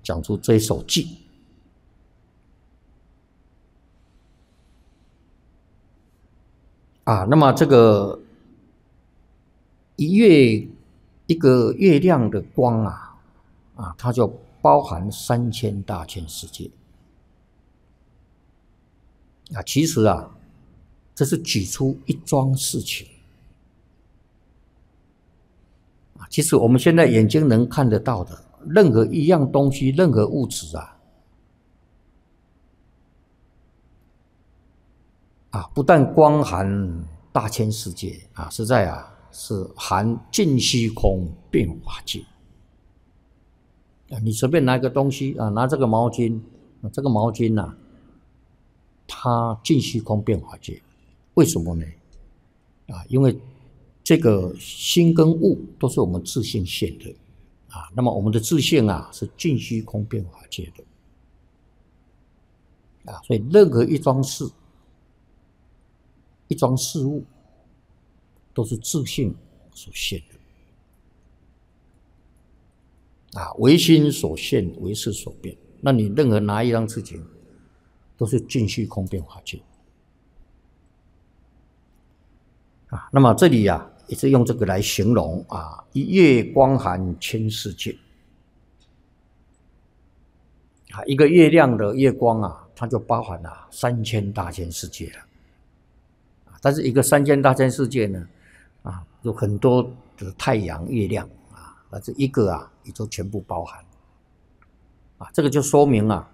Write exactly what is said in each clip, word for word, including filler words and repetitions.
讲出这一首偈啊。那么这个一月一个月亮的光啊，啊，它就包含三千大千世界啊。其实啊，这是举出一桩事情啊。其实我们现在眼睛能看得到的任何一样东西，任何物质啊，啊，不但光含大千世界啊，实在啊是含尽虚空变法界。啊，你随便拿一个东西啊，拿这个毛巾，啊、这个毛巾呐、啊，它尽虚空变法界，为什么呢？啊，因为这个心跟物都是我们自性现的啊，那么我们的自性啊是尽虚空变法界的啊，所以任何一桩事、一桩事物都是自性所现的。啊，唯心所现，唯识所变。那你任何拿一样事情，都是尽虚空变法界。啊，那么这里啊，也是用这个来形容啊，一月光含千世界。啊，一个月亮的月光啊，它就包含了三千大千世界了。啊，但是一个三千大千世界呢，啊，有很多的太阳、月亮。那这一个啊，也就全部包含啊，这个就说明啊，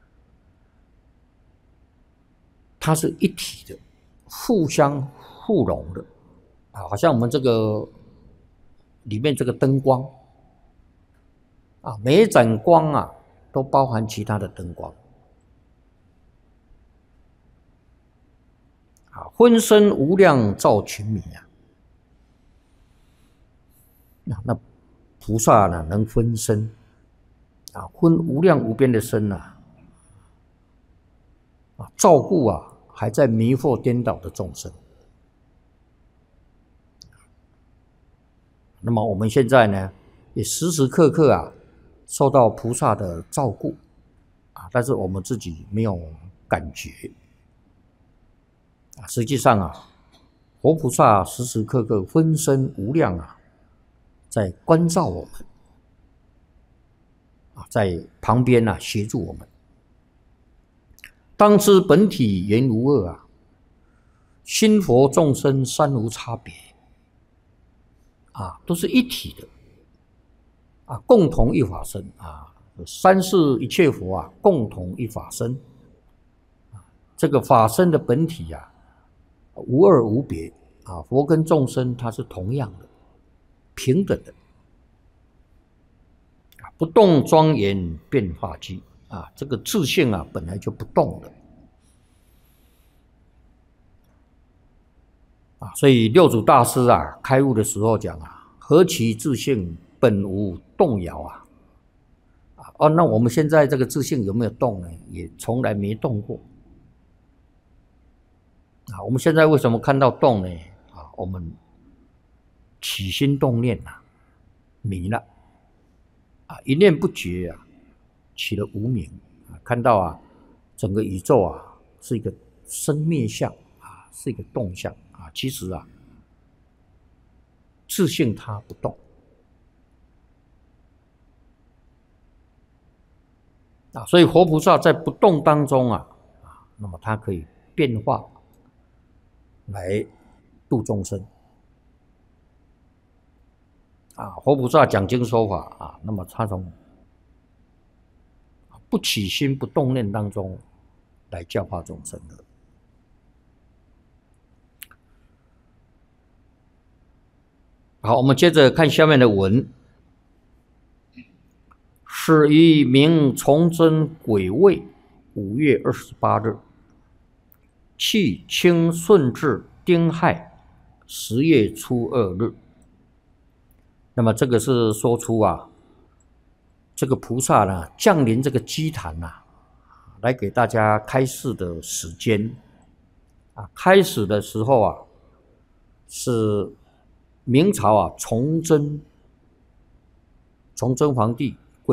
它是一体的，互相互融的啊，好像我们这个里面这个灯光啊，每一盏光啊，都包含其他的灯光啊，分身无量照群迷啊，那那。菩萨呢，能分身啊，分无量无边的身啊，啊，照顾啊还在迷惑颠倒的众生。那么我们现在呢，也时时刻刻啊受到菩萨的照顾啊，但是我们自己没有感觉啊。实际上啊，活菩萨时时刻刻分身无量啊。在关照我们啊，在旁边啊协助我们。当知本体原无二啊，心佛众生三无差别啊，都是一体的啊，共同一法身啊，三世一切佛啊，共同一法身啊，这个法身的本体啊，无二无别啊，佛跟众生它是同样的。平等的，不动庄严变化机啊，这个自性啊本来就不动的啊，所以六祖大师啊开悟的时候讲啊，何其自性本无动摇啊！啊哦，那我们现在这个自性有没有动呢？也从来没动过啊。我们现在为什么看到动呢？啊，我们起心动念啊。迷了啊，一念不觉啊，起了无明啊，看到啊，整个宇宙啊是一个生灭相啊，是一个动相啊，其实啊，自性它不动啊，所以活菩萨在不动当中啊，啊，那么它可以变化来度众生。啊，活菩萨讲经说法啊，那么他从不起心不动念当中来教化众生的。好，我们接着看下面的文。始于明崇祯癸未五月二十八日，去清顺治丁亥十月初二日。那么这个是说出啊，这个菩萨呢降临这个基坛呐、啊，来给大家开示的时间啊。开始的时候啊，是明朝啊崇祯崇祯皇帝